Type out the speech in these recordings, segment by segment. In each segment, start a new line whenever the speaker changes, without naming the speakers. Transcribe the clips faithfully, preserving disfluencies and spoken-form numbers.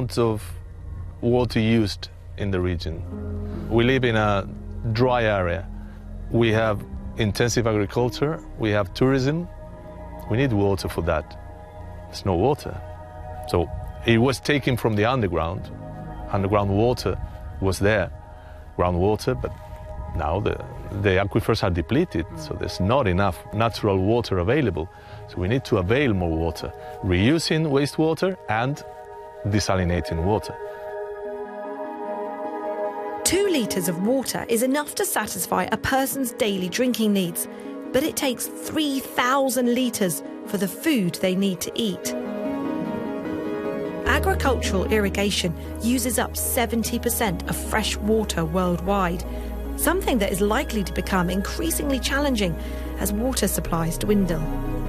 amount of water used in the region. We live in a dry area. We have intensive agriculture, we have tourism. We need water for that. There's no water. So it was taken from the underground. Underground water was there, groundwater, but now the, the aquifers are depleted, so there's not enough natural water available. So we need to avail more water, reusing wastewater and desalinating water.
Two litres of water is enough to satisfy a person's daily drinking needs, but it takes three thousand litres for the food they need to eat. Agricultural irrigation uses up seventy percent of fresh water worldwide, something that is likely to become increasingly challenging as water supplies dwindle.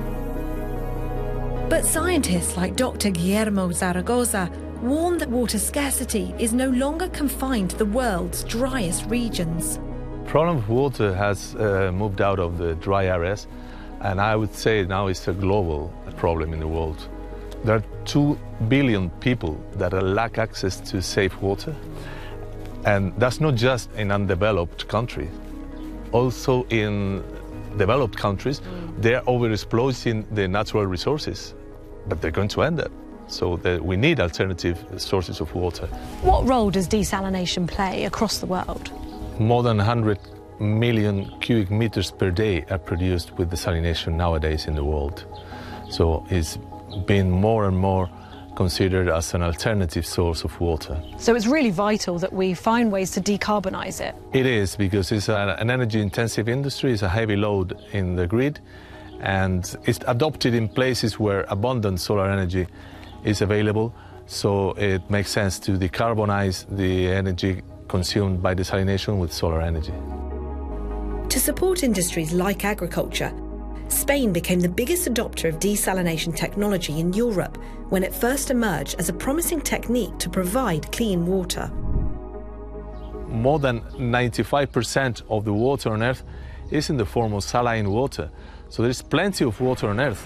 But scientists like Doctor Guillermo Zaragoza warn that water scarcity is no longer confined to the world's driest regions.
The problem of water has uh, moved out of the dry areas, and I would say now it's a global problem in the world. There are two billion people that lack access to safe water, and that's not just in undeveloped countries. Also in developed countries, they're overexploiting the natural resources, but they're going to end it. So that we need alternative sources of water.
What role does desalination play across the world?
More than one hundred million cubic meters per day are produced with desalination nowadays in the world. So it's been more and more considered as an alternative source of water.
So it's really vital that we find ways to decarbonise it.
It is, because it's an energy-intensive industry, it's a heavy load in the grid, and it's adopted in places where abundant solar energy is available, so it makes sense to decarbonize the energy consumed by desalination with solar energy.
To support industries like agriculture, Spain became the biggest adopter of desalination technology in Europe when it first emerged as a promising technique to provide clean water.
More than ninety-five percent of the water on Earth is in the form of saline water, so there's plenty of water on Earth.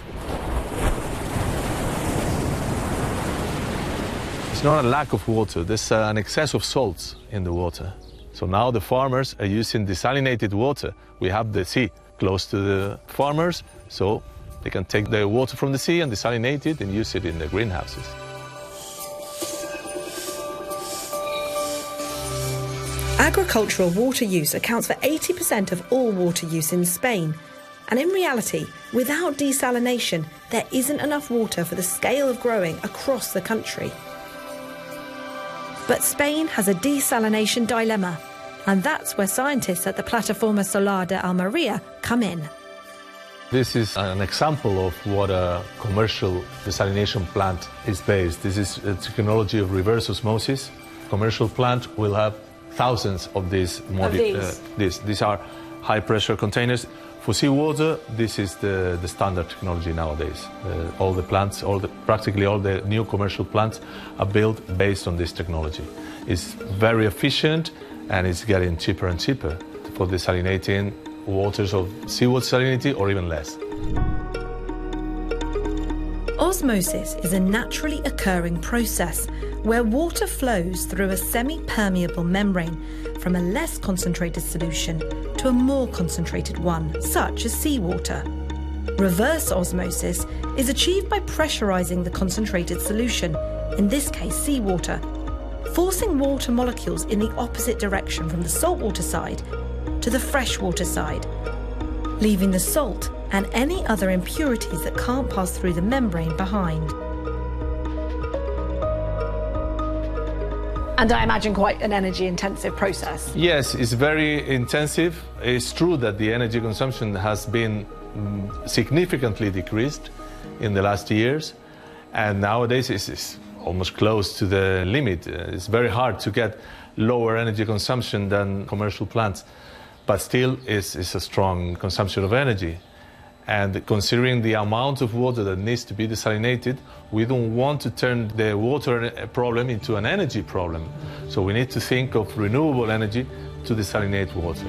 It's not a lack of water, there's an excess of salts in the water. So now the farmers are using desalinated water. We have the sea close to the farmers, so they can take the water from the sea and desalinate it and use it in the greenhouses.
Agricultural water use accounts for eighty percent of all water use in Spain. And in reality, without desalination, there isn't enough water for the scale of growing across the country. But Spain has a desalination dilemma, and that's where scientists at the Plataforma Solar de Almería come in.
This is an example of what a commercial desalination plant is based. This is a technology of reverse osmosis. A commercial plant will have thousands of these.
Of these?
Uh, these. These are high-pressure containers. For seawater, this is the, the standard technology nowadays. Uh, all the plants, all the, practically all the new commercial plants are built based on this technology. It's very efficient, and it's getting cheaper and cheaper for desalinating waters of seawater salinity or even less.
Osmosis is a naturally occurring process where water flows through a semi-permeable membrane from a less concentrated solution to a more concentrated one, such as seawater. Reverse osmosis is achieved by pressurizing the concentrated solution, in this case seawater, forcing water molecules in the opposite direction from the saltwater side to the freshwater side, leaving the salt and any other impurities that can't pass through the membrane behind.
And I imagine quite an energy-intensive process.
Yes, it's very intensive. It's true that the energy consumption has been mm, significantly decreased in the last years, and nowadays it's, it's almost close to the limit. It's very hard to get lower energy consumption than commercial plants, but still it's, it's a strong consumption of energy. And considering the amount of water that needs to be desalinated, we don't want to turn the water problem into an energy problem. So we need to think of renewable energy to desalinate water.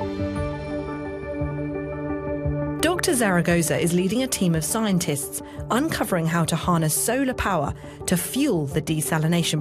Doctor Zaragoza is leading a team of scientists uncovering how to harness solar power to fuel the desalination